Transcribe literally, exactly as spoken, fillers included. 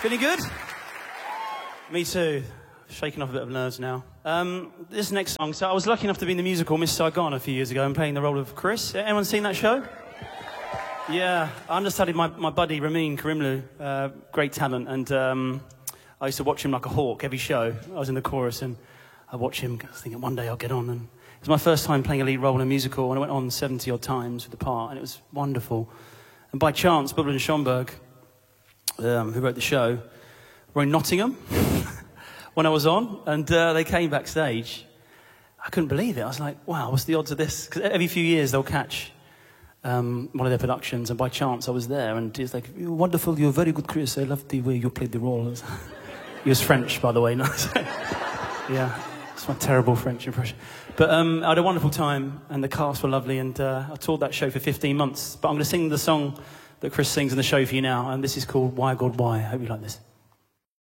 Feeling good? Me too. Shaking off a bit of nerves now. Um, this next song, so I was lucky enough to be in the musical Miss Saigon a few years ago and playing the role of Chris. Anyone seen that show? Yeah, I understudied my, my buddy Ramin Karimloo, uh, great talent, and um, I used to watch him like a hawk every show. I was in the chorus and I watched him, I was thinking one day I'll get on. And it was my first time playing a lead role in a musical, and I went on seventy odd times with the part, and it was wonderful. And by chance, Bublin and Schomburg, um, who wrote the show, were in Nottingham when I was on, and uh, they came backstage. I couldn't believe it. I was like, wow, what's the odds of this? Because every few years they'll catch um, one of their productions, and by chance I was there, and he's like, you're wonderful, you're very good, Chris. I love the way you played the role. He was French, by the way. Yeah, it's my terrible French impression. But um, I had a wonderful time, and the cast were lovely, and uh, I toured that show for fifteen months. But I'm going to sing the song that Chris sings in the show for you now, and this is called Why God Why. I hope you like this.